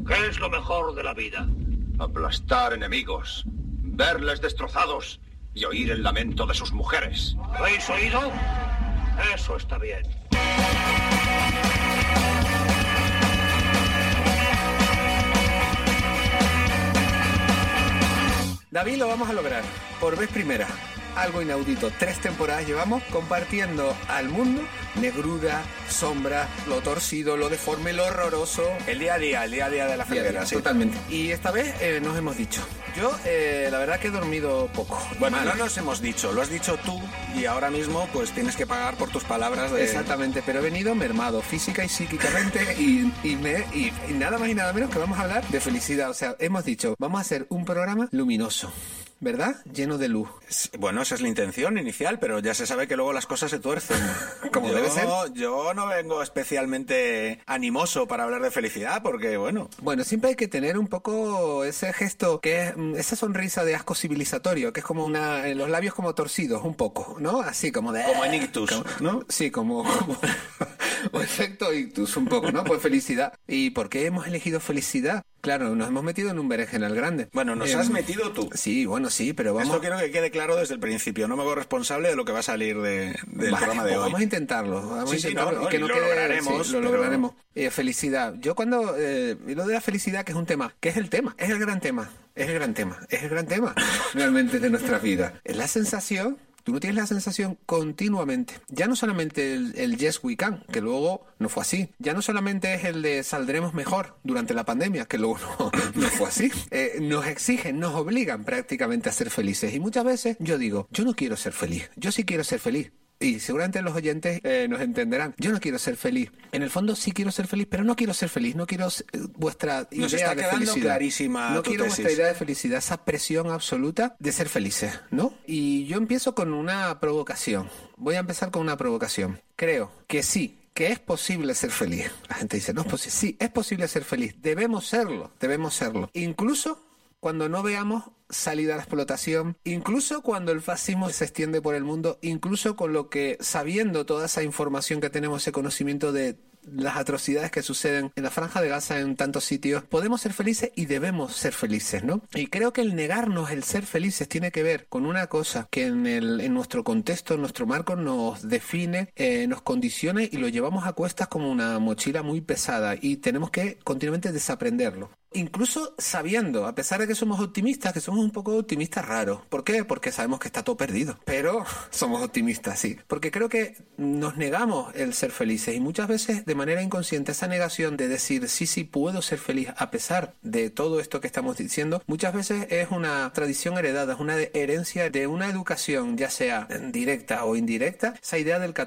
¿Qué es lo mejor de la vida? Aplastar enemigos, verles destrozados y oír el lamento de sus mujeres. ¿Habéis oído? Eso está bien. David, lo vamos a lograr. Por vez primera. Algo inaudito. 3 temporadas llevamos compartiendo al mundo negrura, sombra, lo torcido, lo deforme, lo horroroso. El día a día de la felguera, sí. Totalmente. Y esta vez nos hemos dicho. Yo, la verdad que he dormido poco. Bueno, no nos hemos dicho, lo has dicho tú y ahora mismo pues tienes que pagar por tus palabras de... Exactamente, pero he venido mermado física y psíquicamente y nada más y nada menos que vamos a hablar de felicidad. O sea, hemos dicho, vamos a hacer un programa luminoso, ¿verdad? Lleno de luz. Bueno, esa es la intención inicial, pero ya se sabe que luego las cosas se tuercen. Como debe ser. Yo no vengo especialmente animoso para hablar de felicidad, porque bueno... Bueno, siempre hay que tener un poco ese gesto, que es esa sonrisa de asco civilizatorio, que es como los labios como torcidos, un poco, ¿no? Así como de... Como en ictus, ¿no? Sí, como o efecto ictus, un poco, ¿no? Pues felicidad. ¿Y por qué hemos elegido felicidad? Claro, nos hemos metido en un berenjenal grande. Bueno, nos has metido tú. Sí, bueno, sí, pero vamos... Esto quiero que quede claro desde el principio. No me hago responsable de lo que va a salir del programa de hoy. Vamos a intentarlo. Vamos a intentarlo. Que no quede... lograremos. Sí, lo lograremos. Felicidad. Yo cuando... lo de la felicidad, que es un tema, que es el tema, es el gran tema. Es el gran tema. Es el gran tema realmente de nuestra vida. Es la sensación... Tú no tienes la sensación continuamente. Ya no solamente el yes we can, que luego no fue así. Ya no solamente es el de saldremos mejor durante la pandemia, que luego no fue así. Nos exigen, nos obligan prácticamente a ser felices. Y muchas veces yo digo, yo no quiero ser feliz. Yo sí quiero ser feliz. Y seguramente los oyentes nos entenderán. Yo no quiero ser feliz. En el fondo sí quiero ser feliz, pero no quiero ser feliz. No quiero vuestra idea Nos está de quedando felicidad. Clarísima no tu quiero tesis. vuestra idea de felicidad, esa presión absoluta de ser felices, ¿no? Y yo empiezo con una provocación. Voy a empezar con una provocación. Creo que sí, que es posible ser feliz. La gente dice, no es posible. Sí, es posible ser feliz. Debemos serlo. Incluso cuando no veamos salida a la explotación, incluso cuando el fascismo se extiende por el mundo, incluso con lo que, sabiendo toda esa información que tenemos, ese conocimiento de las atrocidades que suceden en la Franja de Gaza, en tantos sitios, podemos ser felices y debemos ser felices, ¿no? Y creo que el negarnos el ser felices tiene que ver con una cosa que en nuestro contexto, en nuestro marco, nos define, nos condiciona y lo llevamos a cuestas como una mochila muy pesada y tenemos que continuamente desaprenderlo. Incluso sabiendo, a pesar de que somos optimistas, que somos un poco optimistas raros. ¿Por qué? Porque sabemos que está todo perdido. Pero somos optimistas, sí. Porque creo que nos negamos el ser felices y muchas veces de manera inconsciente esa negación de decir sí, puedo ser feliz a pesar de todo esto que estamos diciendo, muchas veces es una tradición heredada, es una herencia de una educación, ya sea directa o indirecta, esa idea del